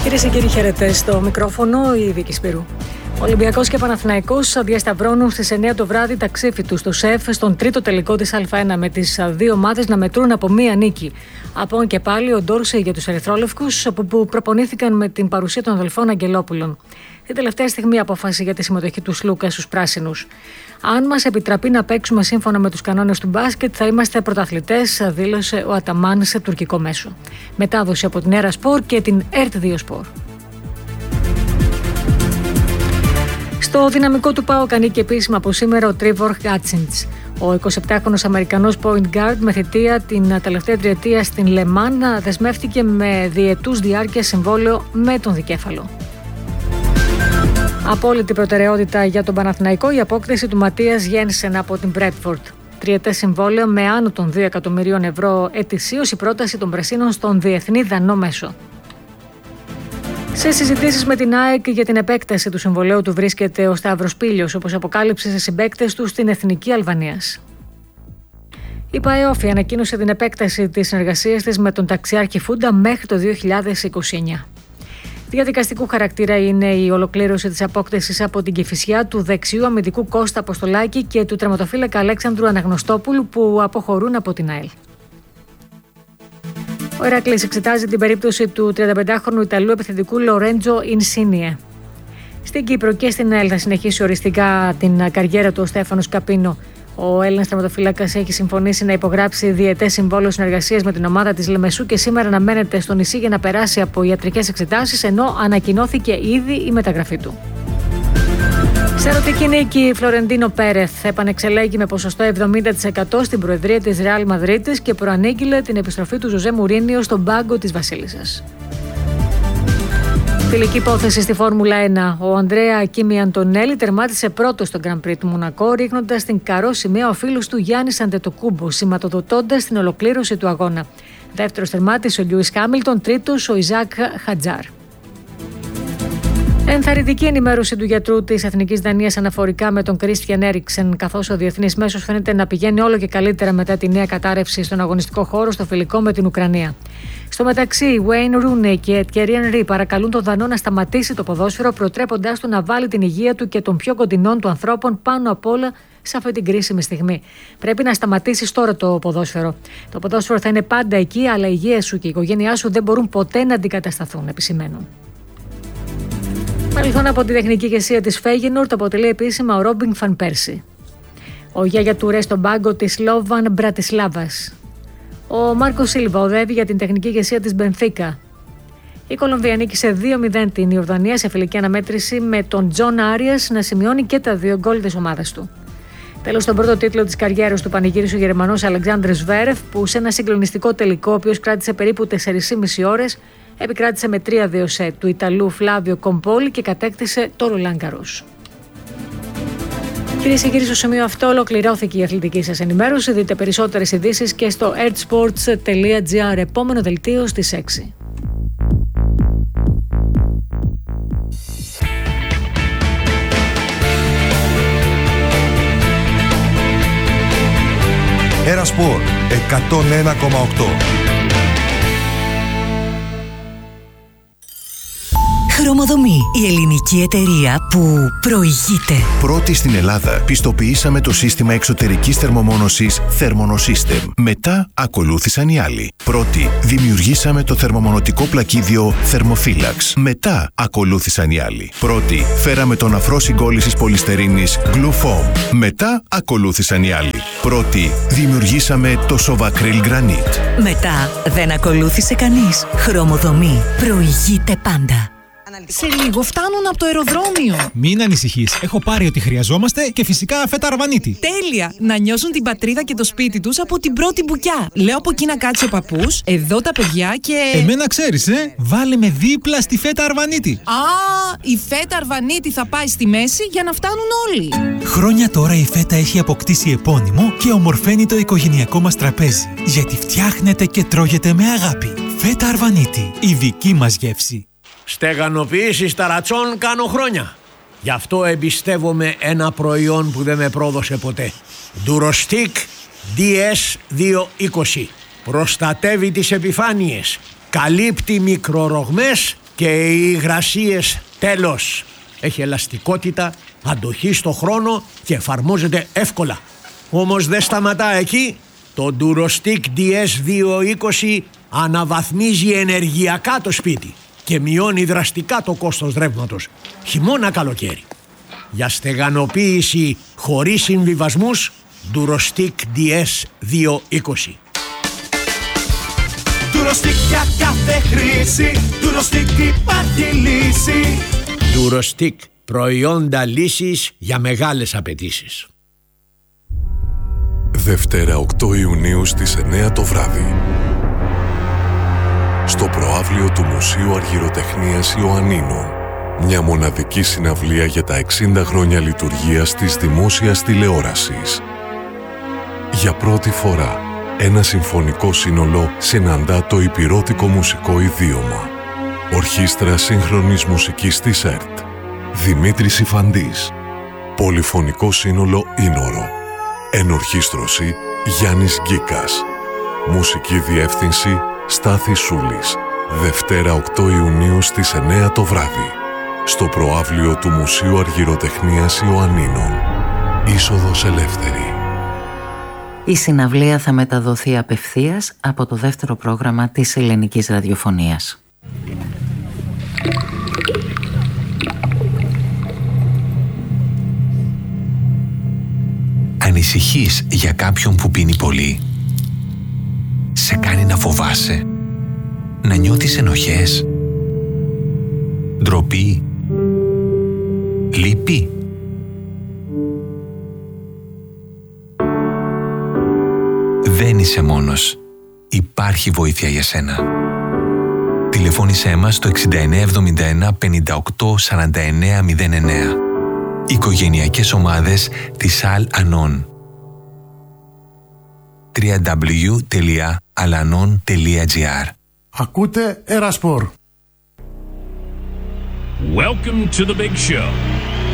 Κυρίες και κύριοι, χαίρετε. Στο μικρόφωνο η Βίκη Σπύρου. Ολυμπιακός και Παναθηναϊκός διασταυρώνουν στις 9 το βράδυ τα ξύφη τους στο ΣΕΦ στον τρίτο τελικό της Α1, με τις δύο ομάδες να μετρούν από μία νίκη. Από και πάλι ο Ντόρσε για τους ερυθρόλευκους, που προπονήθηκαν με την παρουσία των αδελφών Αγγελόπουλων. Την τελευταία στιγμή απόφαση για τη συμμετοχή του Σλούκα στους πράσινους. Αν μας επιτραπεί να παίξουμε σύμφωνα με τους κανόνες του μπάσκετ, θα είμαστε πρωταθλητές, δήλωσε ο Αταμάν σε τουρκικό μέσο. Μετάδοση από την Έρα Σπορ και την ΕΡΤ2 Σπορ. Στο δυναμικό του ΠΑΟΚ ανήκει επίσημα από σήμερα ο Τρίβορ Γκάτσιντς. Ο 27χρονος Αμερικανός point guard με θητεία την τελευταία τριετία στην Λεμάν δεσμεύτηκε με διετούς διάρκεια συμβόλαιο με τον δικέφαλο. Απόλυτη προτεραιότητα για τον Παναθηναϊκό η απόκτηση του Ματίας Γένσεν από την Μπρέτφορντ. Τριετές συμβόλαιο με άνω των 2 εκατομμυρίων ευρώ ετησίως η πρόταση των Πρασίνων στον διεθνή δανό μέσο. Σε συζητήσεις με την ΑΕΚ για την επέκταση του συμβολαίου του βρίσκεται ο Σταύρος Πήλιος, όπως αποκάλυψε σε συμπαίκτες του στην Εθνική Αλβανίας. Η ΠΑΕΟΦΗ ανακοίνωσε την επέκταση της συνεργασίας της με τον ταξιάρχη Φούντα μέχρι το 2029. Διαδικαστικού χαρακτήρα είναι η ολοκλήρωση της απόκτησης από την Κηφισιά του δεξιού αμυντικού Κώστα Αποστολάκη και του τερματοφύλακα Αλέξανδρου Αναγνωστόπουλου, που αποχωρούν από την ΑΕΛ. Ο Ηράκλης εξετάζει την περίπτωση του 35χρονου Ιταλού επιθετικού Λορέντζο Ινσίνιε. Στην Κύπρο και στην ΑΕΛ θα συνεχίσει οριστικά την καριέρα του ο Στέφανος Καπίνο. Ο Έλληνας τερματοφύλακας έχει συμφωνήσει να υπογράψει διετές συμβόλαιο συνεργασίας με την ομάδα της Λεμεσού και σήμερα αναμένεται στο νησί για να περάσει από ιατρικές εξετάσεις, ενώ ανακοινώθηκε ήδη η μεταγραφή του. Σε ερωτική νίκη, Φλωρεντίνο Πέρεθ επανεξελέγει με ποσοστό 70% στην προεδρία της Ρεάλ Μαδρίτης και προανήγγειλε την επιστροφή του Ζωζέ Μουρίνιο στον πάγκο της Βασίλισσας. Φιλική υπόθεση στη Φόρμουλα 1. Ο Ανδρέα Ακίμι Αντωνέλη τερμάτισε πρώτος στο Grand Prix του Μονακό, ρίχνοντας την καρό σημαία ο φίλος του Γιάννης Αντετοκούμπο, σηματοδοτώντας την ολοκλήρωση του αγώνα. Δεύτερος τερμάτισε ο Λιούις Χάμιλτον, τρίτος ο Ιζάκ Χατζάρ. Ενθαρρυντική ενημέρωση του γιατρού της Εθνικής Δανίας αναφορικά με τον Κρίστιαν Έριξεν, καθώς ο διεθνής μέσος φαίνεται να πηγαίνει όλο και καλύτερα μετά τη νέα κατάρρευση στον αγωνιστικό χώρο στο φιλικό με την Ουκρανία. Στο μεταξύ, οι Wayne Rooney και Thierry Henry παρακαλούν τον Δανό να σταματήσει το ποδόσφαιρο, προτρέποντάς του να βάλει την υγεία του και των πιο κοντινών του ανθρώπων πάνω απ' όλα σε αυτή την κρίσιμη στιγμή. Πρέπει να σταματήσεις τώρα το ποδόσφαιρο. Το ποδόσφαιρο θα είναι πάντα εκεί, αλλά η υγεία σου και η οικογένειά σου δεν μπορούν ποτέ να αντικατασταθούν, επισημαίνουν. Παρελθόν από τη τεχνική ηγεσία της Φέγενορντ αποτελεί επίσημα ο Ρόμπιν Φαν Πέρσι. Ο Γιάγια Τουρέ στον πάγκο της Λόβαν Μπρατισλάβας. Ο Μάρκο Σίλβα οδεύει για την τεχνική ηγεσία της Μπενφίκα. Η Κολομβία νίκησε 2-0 την Ιορδανία σε φιλική αναμέτρηση, με τον Τζον Άριας να σημειώνει και τα 2 γκολ της ομάδας του. Τέλος, στον πρώτο τίτλο της καριέρας του πανηγύρισε ο Γερμανός Αλεξάνδρ Σβέρεφ, που σε ένα συγκλονιστικό τελικό, ο οποίος κράτησε περίπου 4,5 ώρες, επικράτησε με 3-2 σετ του Ιταλού Φλάβιο Κομπόλη και κατέκτησε το Ρολάν Γκαρός. Κυρίες και κύριοι, στο σημείο αυτό ολοκληρώθηκε η αθλητική σας ενημέρωση. Δείτε περισσότερες ειδήσεις και στο ertsports.gr. Επόμενο δελτίο στις 6. Έρα Σπορ 101,8. Χρωμοδομή, η ελληνική εταιρεία που προηγείται. Πρώτη στην Ελλάδα, πιστοποιήσαμε το σύστημα εξωτερικής θερμομόνωσης Thermonosystem. Μετά ακολούθησαν οι άλλοι. Πρώτη, δημιουργήσαμε το θερμομονωτικό πλακίδιο Thermophilax. Μετά ακολούθησαν οι άλλοι. Πρώτη, φέραμε τον αφρό συγκόλλησης πολυστερίνης Glufoam. Μετά ακολούθησαν οι άλλοι. Πρώτη, δημιουργήσαμε το Sovacryl Granite. Μετά δεν ακολούθησε κανείς. Χρωμοδομή, προηγείται πάντα. Σε λίγο φτάνουν από το αεροδρόμιο. Μην ανησυχείς. Έχω πάρει ό,τι χρειαζόμαστε και φυσικά φέτα αρβανίτη. Τέλεια! Να νιώσουν την πατρίδα και το σπίτι τους από την πρώτη μπουκιά. Λέω από εκεί να κάτσει ο παππούς, εδώ τα παιδιά και. Εμένα ξέρεις, βάλε με δίπλα στη φέτα αρβανίτη. Α, η φέτα αρβανίτη θα πάει στη μέση για να φτάνουν όλοι. Χρόνια τώρα η φέτα έχει αποκτήσει επώνυμο και ομορφαίνει το οικογενειακό μας τραπέζι. Γιατί φτιάχνεται και τρώγεται με αγάπη. Φέτα αρβανίτη, η δική μας γεύση. Στεγανοποίηση ταρατσών κάνω χρόνια. Γι' αυτό εμπιστεύομαι ένα προϊόν που δεν με πρόδωσε ποτέ. Durostic DS220. Προστατεύει τις επιφάνειες, καλύπτει μικρορογμές Και οι υγρασίες τέλος. Έχει ελαστικότητα, αντοχή στο χρόνο και εφαρμόζεται εύκολα. Όμως δεν σταματά εκεί. Το Durostick DS220 αναβαθμίζει ενεργειακά το σπίτι και μειώνει δραστικά το κόστος ρεύματος, χειμώνα καλοκαίρι. Για στεγανοποίηση χωρίς συμβιβασμούς, Durostick DS220. Durostick για κάθε χρήση, Durostick υπάρχει λύση. Durostick, προϊόντα λύσης για μεγάλες απαιτήσεις. Δευτέρα 8 Ιουνίου στις 9 το βράδυ. Στο προαύλιο του Μουσείου Αργυροτεχνίας Ιωαννίνων. Μια μοναδική συναυλία για τα 60 χρόνια λειτουργίας της δημόσιας τηλεόρασης. Για πρώτη φορά, ένα συμφωνικό σύνολο συναντά το υπηρώτικο μουσικό ιδίωμα. Ορχήστρα σύγχρονης μουσικής της ΕΡΤ. Δημήτρης Ιφαντής. Πολυφωνικό σύνολο Ήνορο. Ενορχήστρωση Γιάννης Γκίκας. Μουσική διεύθυνση Στάθης Σούλης. Δευτέρα 8 Ιουνίου στις 9 το βράδυ. Στο προαύλιο του Μουσείου Αργυροτεχνίας Ιωαννίνων. Είσοδος ελεύθερη. Η συναυλία θα μεταδοθεί απευθείας από το δεύτερο πρόγραμμα της Ελληνικής Ραδιοφωνίας. Ανησυχείς για κάποιον που πίνει πολύ? Σε κάνει να φοβάσαι? Να νιώθεις ενοχές? Ντροπή? Λύπη? Δεν είσαι μόνος. Υπάρχει βοήθεια για σένα. Τηλεφώνησέ μας στο 6971 58 49 09. Οικογενειακές ομάδες της Al-Anon. www.alanon.gr. Ακούτε Ερασπορ. Welcome to the big show.